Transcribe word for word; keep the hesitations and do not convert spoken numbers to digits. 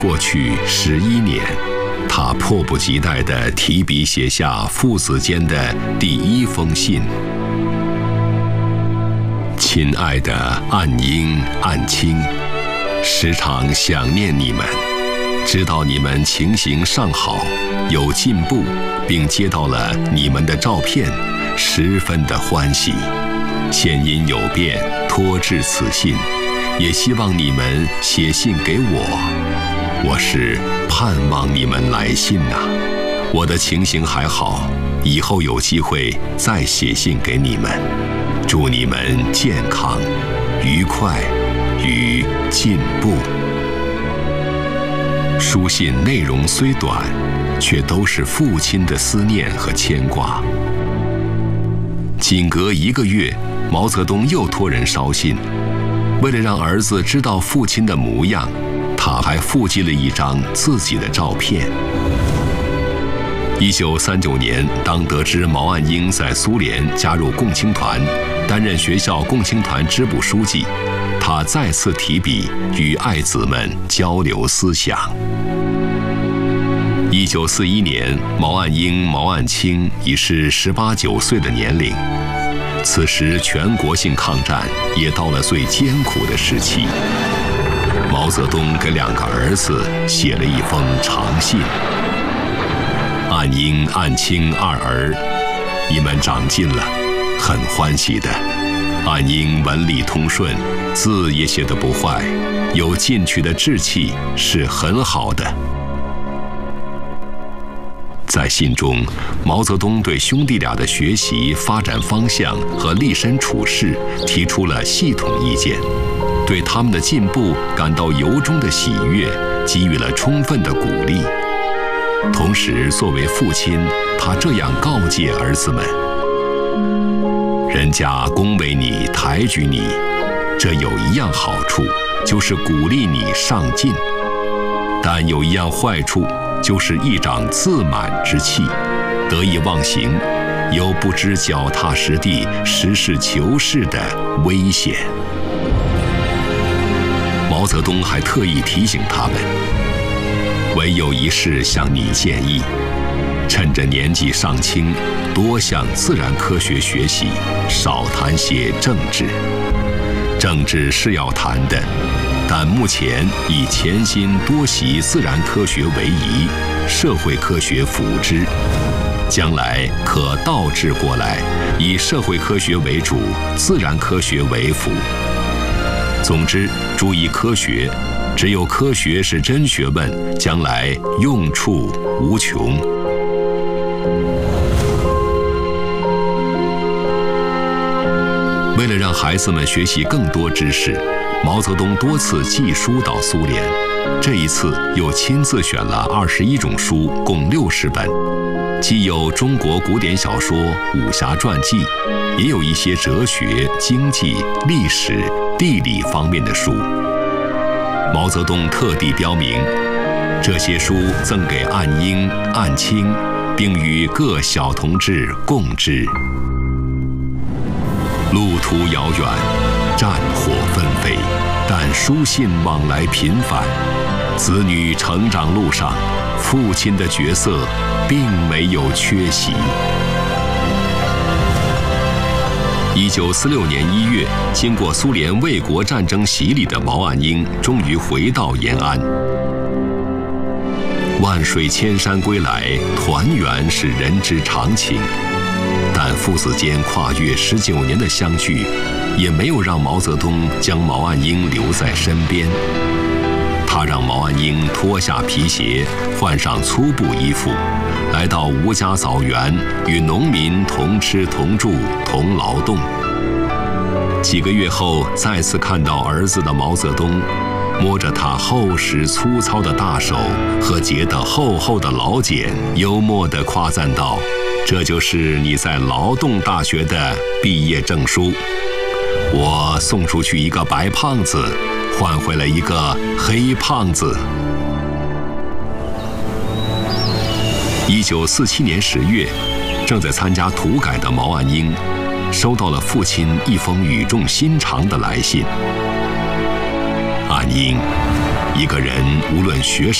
过去十一年，他迫不及待地提笔写下父子间的第一封信。亲爱的岸英、岸青，时常想念你们，知道你们情形尚好，有进步，并接到了你们的照片，十分的欢喜。现因有变，托致此信，也希望你们写信给我。我是盼望你们来信呐、啊。我的情形还好，以后有机会再写信给你们。祝你们健康、愉快与进步。书信内容虽短，却都是父亲的思念和牵挂。仅隔一个月，毛泽东又托人捎信，为了让儿子知道父亲的模样，他还附寄了一张自己的照片。一九三九年，当得知毛岸英在苏联加入共青团，担任学校共青团支部书记，他再次提笔与爱子们交流思想。一九四一年，毛岸英、毛岸青已是十八九岁的年龄，此时全国性抗战也到了最艰苦的时期。毛泽东给两个儿子写了一封长信：岸英、岸青二儿，你们长进了，很欢喜的。岸英文理通顺，字也写得不坏，有进取的志气，是很好的。在信中，毛泽东对兄弟俩的学习发展方向和立身处世提出了系统意见，对他们的进步感到由衷的喜悦，给予了充分的鼓励。同时，作为父亲，他这样告诫儿子们：人家恭维你、抬举你，这有一样好处，就是鼓励你上进；但有一样坏处，就是一长自满之气，得意忘形，有不知脚踏实地、实事求是的危险。毛泽东还特意提醒他们：唯有一事向你建议，趁着年纪尚轻，多向自然科学学习，少谈些政治。政治是要谈的，但目前以潜心多习自然科学为宜，社会科学辅之。将来可倒置过来，以社会科学为主，自然科学为辅。总之，注意科学，只有科学是真学问，将来用处无穷。为了让孩子们学习更多知识，毛泽东多次寄书到苏联，这一次又亲自选了二十一种书，共六十本，既有中国古典小说、武侠传记，也有一些哲学、经济、历史、地理方面的书。毛泽东特地标明，这些书赠给岸英、岸青，并与各小同志共之。路途遥远，战火纷飞，但书信往来频繁。子女成长路上，父亲的角色并没有缺席。一九四六年一月，经过苏联卫国战争洗礼的毛岸英终于回到延安。万水千山归来，团圆是人之常情。但父子间跨越十九年的相聚，也没有让毛泽东将毛岸英留在身边。他让毛岸英脱下皮鞋，换上粗布衣服，来到吴家枣园，与农民同吃同住同劳动。几个月后，再次看到儿子的毛泽东，摸着他厚实粗糙的大手和结得厚厚的老茧，幽默地夸赞道：这就是你在劳动大学的毕业证书。我送出去一个白胖子，换回了一个黑胖子。一九四七年十月，正在参加土改的毛岸英，收到了父亲一封语重心长的来信。岸英， 一个人无论学